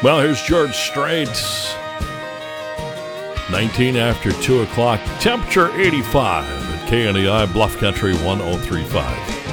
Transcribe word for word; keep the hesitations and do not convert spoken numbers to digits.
Well, here's George Strait. nineteen after two o'clock. Temperature eighty-five at K N E I Bluff Country one oh three point five.